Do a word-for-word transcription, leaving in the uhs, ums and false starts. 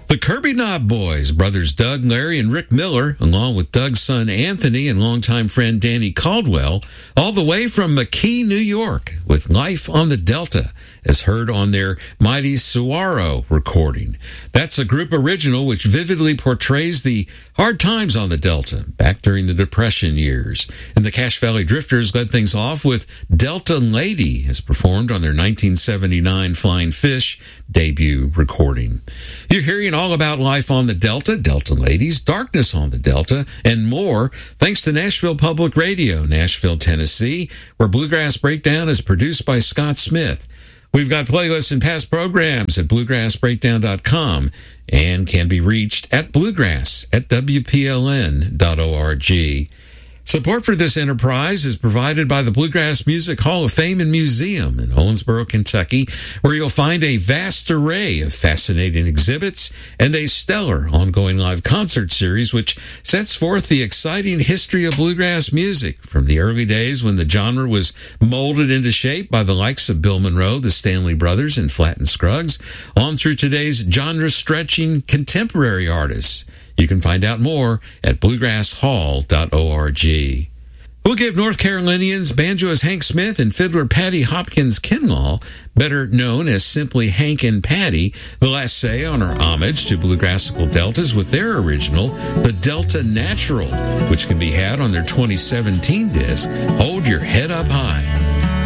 The Kirby Knob Boys, brothers Doug, Larry, and Rick Miller, along with Doug's son Anthony and longtime friend Danny Caldwell, all the way from McKee, New York, with Life on the Delta, as heard on their Mighty Saguaro recording. That's a group original which vividly portrays the hard times on the Delta back during the Depression years. And the Cache Valley Drifters led things off with Delta Lady, as performed on their nineteen seventy-nine Flying Fish debut recording. You're hearing all about life on the Delta, Delta Ladies, Darkness on the Delta, and more, thanks to Nashville Public Radio, Nashville, Tennessee, where Bluegrass Breakdown is produced by Scott Smith. We've got playlists and past programs at bluegrass breakdown dot com and can be reached at bluegrass at w p l n dot org. Support for this enterprise is provided by the Bluegrass Music Hall of Fame and Museum in Owensboro, Kentucky, where you'll find a vast array of fascinating exhibits and a stellar ongoing live concert series which sets forth the exciting history of bluegrass music from the early days when the genre was molded into shape by the likes of Bill Monroe, the Stanley Brothers, and Flatt and Scruggs, on through today's genre-stretching contemporary artists. You can find out more at bluegrass hall dot org. We'll give North Carolinians banjoist Hank Smith and fiddler Patty Hopkins Kinlaw, better known as simply Hank and Patty, the last say on our homage to bluegrassical deltas with their original, The Delta Natural, which can be had on their twenty seventeen disc, Hold Your Head Up High.